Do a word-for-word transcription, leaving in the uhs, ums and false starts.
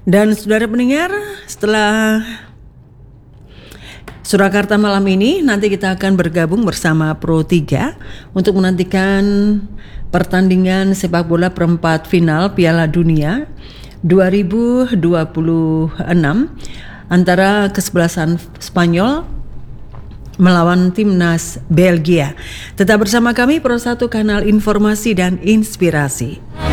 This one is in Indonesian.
Dan saudara pendengar, setelah Surakarta malam ini, nanti kita akan bergabung bersama Pro tiga untuk menantikan pertandingan sepak bola perempat final Piala Dunia dua ribu dua puluh enam antara kesebelasan Spanyol melawan timnas Belgia. Tetap bersama kami Pro satu, kanal informasi dan inspirasi.